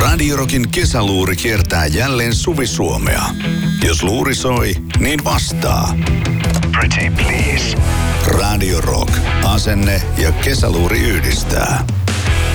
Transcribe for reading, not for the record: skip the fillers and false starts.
Radio Rockin kesäluuri kiertää jälleen Suvi-Suomea. Jos luuri soi, niin vastaa. Pretty please. Radio Rock. Asenne ja kesäluuri yhdistää.